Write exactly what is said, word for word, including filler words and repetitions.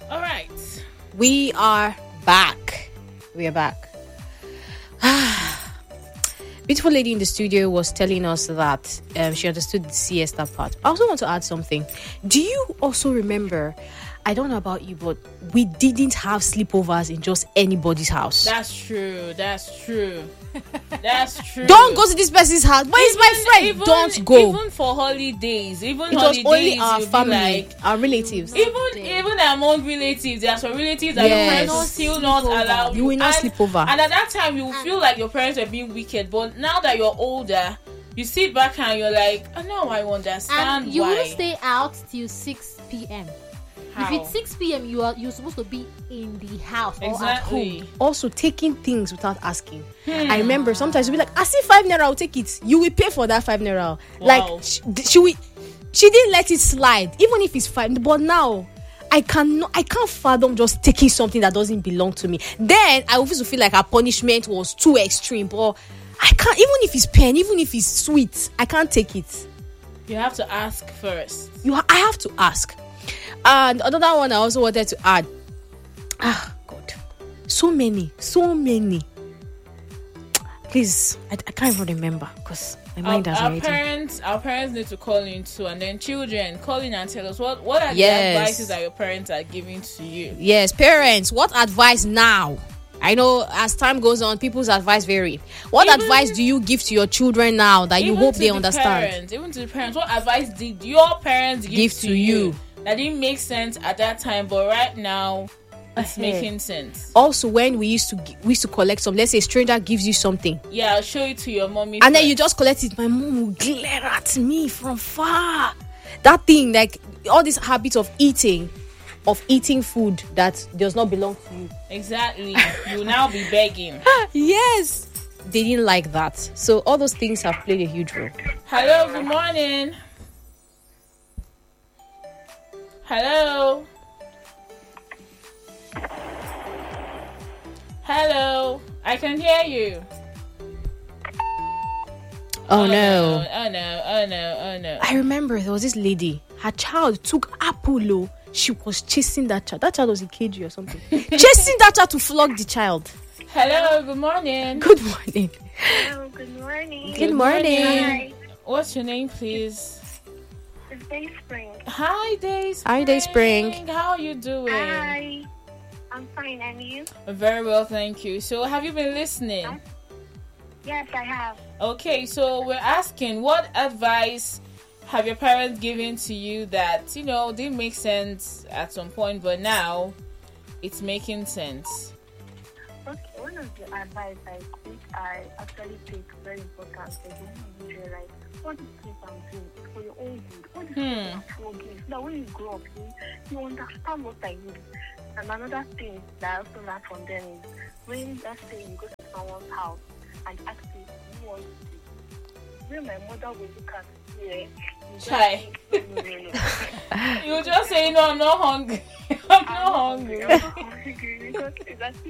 All right. We are back. We are back. Beautiful lady in the studio was telling us that um, she understood the siesta part. I also want to add something. Do you also remember? I don't know about you, but we didn't have sleepovers in just anybody's house. That's true. That's true. That's true. Don't go to this person's house. Where is my friend? Even, don't go. Even for holidays. Even it was holidays, only our you'll be family, like, our relatives. even even among relatives, there are some relatives that Yes. your parents will still not allow You will not and, sleep over. And at that time, you will feel like your parents were being wicked. But now that you're older, you sit back and you're like, oh, now I understand And you why. wouldn't stay out till six p.m. How? If it's six p.m., you are you're supposed to be in the house or at Exactly. home. Also, taking things without asking. Hmm. I remember sometimes you'll be like, I see five naira, I'll take it. You will pay for that five naira. Wow. Like, she, she, will, she didn't let it slide, even if it's five. But now, I cannot, I can't fathom just taking something that doesn't belong to me. Then, I always feel like her punishment was too extreme. But I can't, even if it's pen, even if it's sweet, I can't take it. You have to ask first. You, ha- I have to ask. And another one I also wanted to add. Ah, God. So many. So many. Please, I, I can't even remember because my mind Our, has our already. parents, our parents need to call in too, and then children call in and tell us what what are Yes. the advices that your parents are giving to you. Yes, parents, what advice now? I know as time goes on, people's advice vary. What Even- advice do you give to your children now that you Even hope to they the understand? Parents, even to the parents, what advice did your parents give, Give to, to you? you. That didn't make sense at that time, but right now it's Uh-huh. making sense. Also, when we used to gi- we used to collect some, let's say a stranger gives you something, Yeah, I'll show it to your mommy. and then first. you just collect it. My mom will glare at me from far. That thing, like all this habit of eating, of eating food that does not belong to you. Exactly. You now be begging. Yes, they didn't like that. So all those things have played a huge role. Hello, good morning. Hello. Hello. I can hear you. Oh, no. Oh no. Oh no. Oh no. I remember there was this lady. Her child took Apollo. She was chasing that child. That child was in K G or something. Chasing that child to flog the child. Hello, good morning. Good morning. Hello, good morning. Good morning. Hi, What's your name, please? it's Day Spring. Hi, Day Spring. Hi, Day Spring. How are you doing? Hi, I'm fine, and you? Very well, thank you. So, have you been listening? Yes, I have. Okay, so we're asking, what advice have your parents given to you that, you know, didn't make sense at some point, but now it's making sense? Okay, one of the advice I think I actually take very important is when you realize what is this I'm doing is for your own good. What is Hmm. this I'm for good? That when you grow up, you, you understand what I mean. And another thing that I also learned from them is when, let's say, you go to someone's house and ask them, you want to do? When my mother will look at me, eh, you just Chai. say, no, no, no. You just say, no, I'm not hungry. I'm not I'm not hungry. hungry. I'm not hungry because it's as